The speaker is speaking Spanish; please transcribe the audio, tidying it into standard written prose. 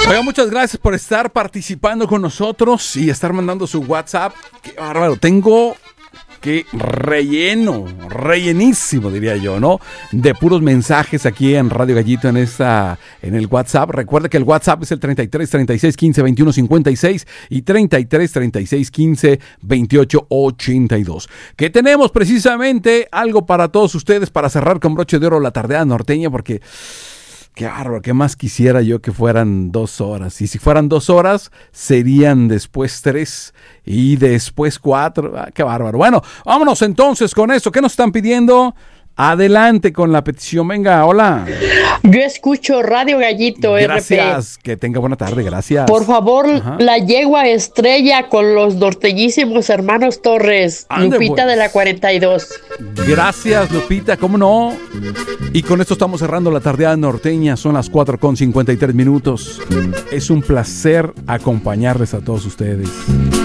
Oiga, muchas gracias por estar participando con nosotros y estar mandando su WhatsApp. Qué bárbaro, tengo que rellenísimo diría yo, ¿no? De puros mensajes aquí en Radio Gallito en el WhatsApp. Recuerde que el WhatsApp es el 33 36 15 21 56 y 33 36 15 28 82. Que tenemos precisamente algo para todos ustedes para cerrar con broche de oro la tardeada norteña, porque qué bárbaro, qué más quisiera yo que fueran 2 horas. Y si fueran 2 horas, serían después 3 y después 4. Qué bárbaro. Bueno, vámonos entonces con eso. ¿Qué nos están pidiendo? Adelante con la petición. Venga, hola. Yo escucho Radio Gallito. Gracias, RP. que tenga buena tarde, gracias. Por favor, La Yegua Estrella con los norteñísimos hermanos Torres. Ande, Lupita pues. de la 42. Gracias, Lupita, ¿cómo no? Y con esto estamos cerrando la tardeada norteña. Son las 4:53. Es un placer acompañarles a todos ustedes.